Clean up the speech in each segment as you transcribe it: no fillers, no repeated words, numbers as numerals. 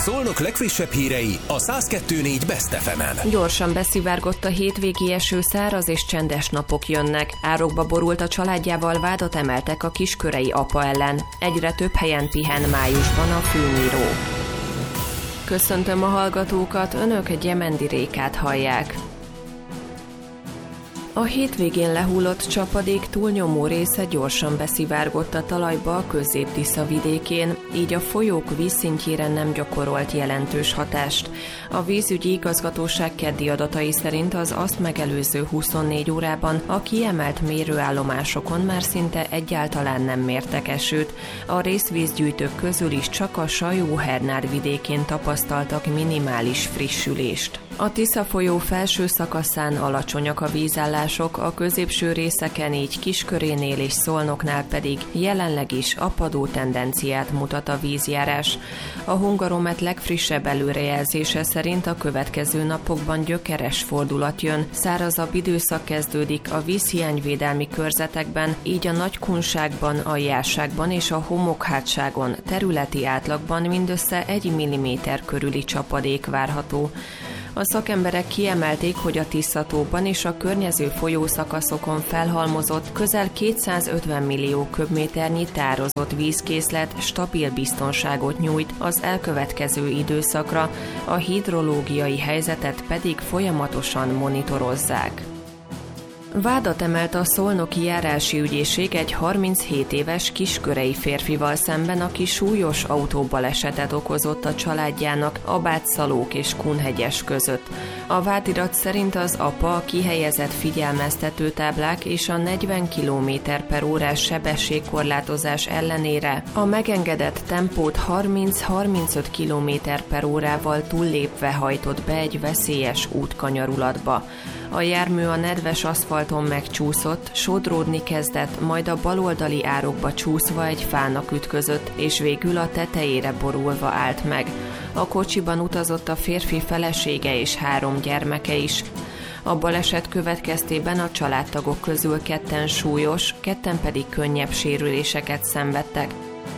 Szolnok legfrissebb hírei a 102.4 Best FM-en. Gyorsan beszivárgott a hétvégi eső, száraz és csendes napok jönnek. Árokba borult a családjával, vádat emeltek a kiskörei apa ellen. Egyre több helyen pihen májusban a fűnyíró. Köszöntöm a hallgatókat, önök Gyemendi Rékát hallják. A hétvégén lehullott csapadék túlnyomó része gyorsan beszivárgott a talajba a Közép-Tisza vidékén, így a folyók vízszintjére nem gyakorolt jelentős hatást. A vízügyi igazgatóság keddi adatai szerint az azt megelőző 24 órában a kiemelt mérőállomásokon már szinte egyáltalán nem mértek esőt. A részvízgyűjtők közül is csak a Sajó-Hernár vidékén tapasztaltak minimális frissülést. A Tisza folyó felső szakaszán alacsonyak a vízállások, a középső részeken, így Kiskörénél és Szolnoknál pedig jelenleg is apadó tendenciát mutat a vízjárás. A Hungaromet legfrissebb előrejelzése szerint a következő napokban gyökeres fordulat jön. Szárazabb időszak kezdődik a vízhiányvédelmi körzetekben, így a Nagykunságban, a Járságban és a Homokhátságon területi átlagban mindössze 1 mm körüli csapadék várható. A szakemberek kiemelték, hogy a Tisza-tóban és a környező folyószakaszokon felhalmozott közel 250 millió köbméternyi tározott vízkészlet stabil biztonságot nyújt az elkövetkező időszakra, a hidrológiai helyzetet pedig folyamatosan monitorozzák. Vádat emelt a Szolnoki Járási Ügyészség egy 37 éves kiskörei férfival szemben, aki súlyos autóbalesetet okozott a családjának Abátszalók és Kunhegyes között. A vádirat szerint az apa kihelyezett figyelmeztetőtáblák és a 40 km/órás sebességkorlátozás ellenére a megengedett tempót 30-35 km/órával túllépve hajtott be egy veszélyes útkanyarulatba. A jármű a nedves aszfalton megcsúszott, sodródni kezdett, majd a baloldali árokba csúszva egy fának ütközött, és végül a tetejére borulva állt meg. A kocsiban utazott a férfi felesége és 3 gyermeke is. A baleset következtében a családtagok közül 2 súlyos, 2 pedig könnyebb sérüléseket szenvedtek.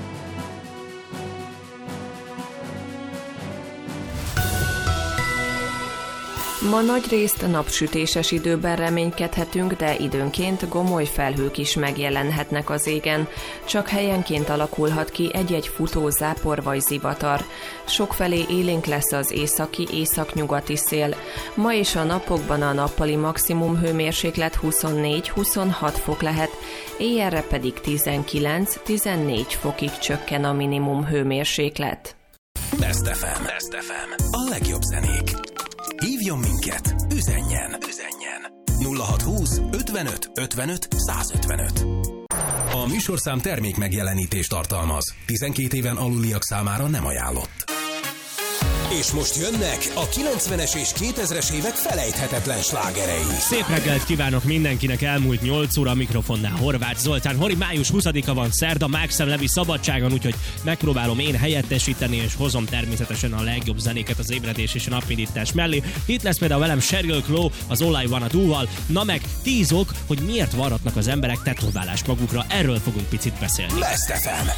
Ma nagyrészt napsütéses időben reménykedhetünk, de időnként gomoly felhők is megjelenhetnek az égen. Csak helyenként alakulhat ki egy-egy futó zápor vagy zivatar. Sokfelé élénk lesz az északi-északnyugati szél. Ma és a napokban a nappali maximum hőmérséklet 24-26 fok lehet, éjjelre pedig 19-14 fokig csökken a minimum hőmérséklet. Best FM. A legjobb zenék. Hívjon minket, üzenjen. 0620 55 55 155. A műsorszám termék megjelenítést tartalmaz. 12 éven aluliak számára nem ajánlott. És most jönnek a 90-es és 2000-es évek felejthetetlen slágerei. Szép reggelt kívánok mindenkinek, elmúlt 8 óra, a mikrofonnál Horváth Zoltán. Hori, május 20-a van, szerda, Mákszem Levi szabadságon, úgyhogy megpróbálom én helyettesíteni, és hozom természetesen a legjobb zenéket az ébredés és a napindítás mellé. Itt lesz például velem Sheryl Crow az All I Wanna Do-val, na meg 10 ok, hogy miért varratnak az emberek tetoválást magukra, erről fogunk picit beszélni. Best FM.